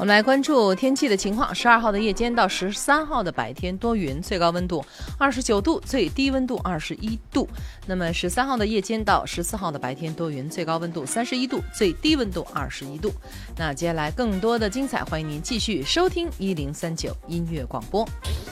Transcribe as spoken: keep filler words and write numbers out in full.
们来关注天气的情况。十二号的夜间到十三号的白天多云，最高温度二十九度，最低温度二十一度。那么十三号的夜间到十四号的白天多云，最高温度三十一度，最低温度二十一度。那接下来更多的精彩，欢迎您继续收听一零三九音乐广播。